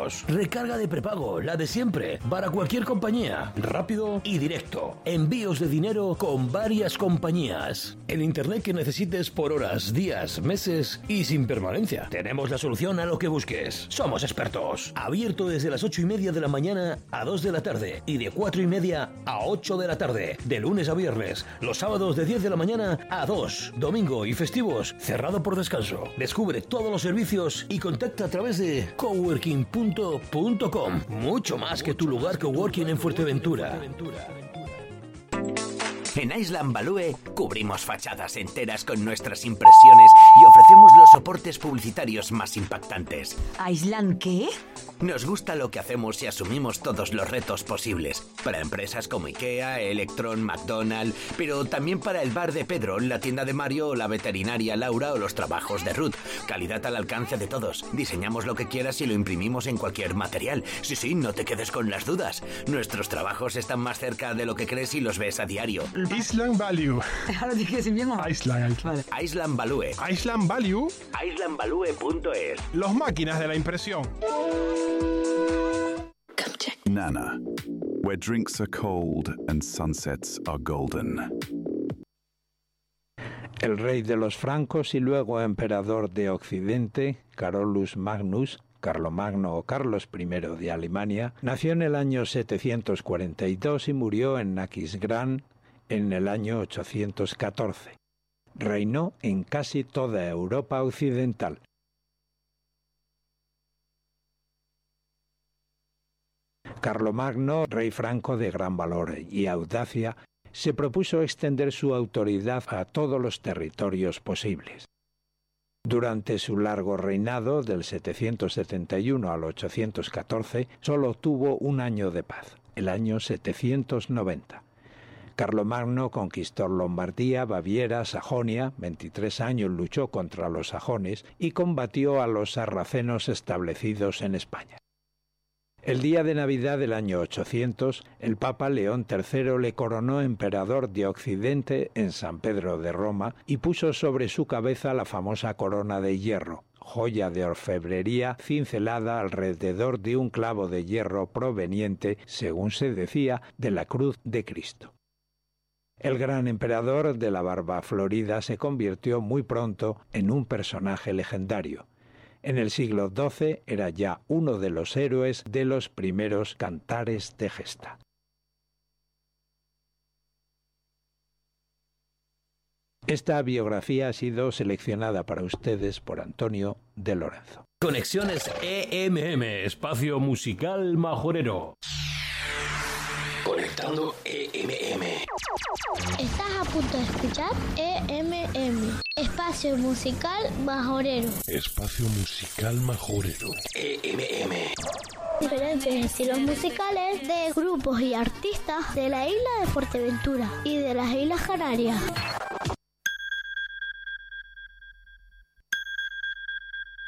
expertos. Recarga de prepago, la de siempre, para cualquier compañía. Rápido y directo. Envíos de dinero con varias compañías. El internet que necesites por horas, días, meses y sin permanencia. Tenemos la solución a lo que busques. Somos expertos. Abierto desde las 8:30 de la mañana a 2 de la tarde y de 4:30 a 8 de la tarde. De lunes a viernes. Los sábados de 10 de la mañana a 2. Domingo y festivos cerrado por descanso. Descubre todos los servicios y contacta a través de coworking.com. Mucho más que tu lugar coworking en Fuerteventura. En Island Value cubrimos fachadas enteras con nuestras impresiones y ofrecemos los soportes publicitarios más impactantes. ¿Island qué? Nos gusta lo que hacemos y asumimos todos los retos posibles. Para empresas como IKEA, Electron, McDonald's, pero también para el bar de Pedro, la tienda de Mario, la veterinaria Laura o los trabajos de Ruth. Calidad al alcance de todos. Diseñamos lo que quieras y lo imprimimos en cualquier material. Sí, no te quedes con las dudas. Nuestros trabajos están más cerca de lo que crees y los ves a diario. Island Value. Ahora dije que bien o Island. Vale. Island Value. Island Value. islandvalue.es. Los máquinas de la impresión. Nana, where drinks are cold and sunsets are golden. El rey de los francos y luego emperador de Occidente, Carolus Magnus, Carlomagno o Carlos I de Alemania, nació en el año 742 y murió en Aquisgrán en el año 814. Reinó en casi toda Europa occidental. Carlomagno, rey franco de gran valor y audacia, se propuso extender su autoridad a todos los territorios posibles. Durante su largo reinado, del 771 al 814, solo tuvo un año de paz, el año 790. Carlomagno conquistó Lombardía, Baviera, Sajonia, 23 años luchó contra los sajones y combatió a los sarracenos establecidos en España. El día de Navidad del año 800, el Papa León III le coronó emperador de Occidente en San Pedro de Roma y puso sobre su cabeza la famosa corona de hierro, joya de orfebrería cincelada alrededor de un clavo de hierro proveniente, según se decía, de la cruz de Cristo. El gran emperador de la barba florida se convirtió muy pronto en un personaje legendario. En el siglo XII era ya uno de los héroes de los primeros cantares de gesta. Esta biografía ha sido seleccionada para ustedes por Antonio de Lorenzo. Conexiones EMM, espacio musical majorero. Conectando EMM. Estás a punto de escuchar EMM, espacio musical majorero. Espacio musical majorero. EMM. Diferentes estilos musicales de grupos y artistas de la isla de Fuerteventura y de las Islas Canarias.